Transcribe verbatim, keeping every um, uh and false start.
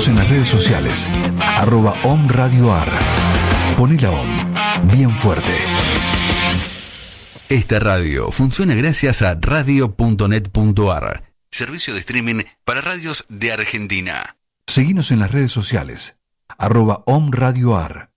Seguinos en las redes sociales, arroba Om Radio Ar. Poné la Om bien fuerte. Esta radio funciona gracias a radio punto net punto ar, servicio de streaming para radios de Argentina. Seguinos en las redes sociales, arroba Om Radio Ar.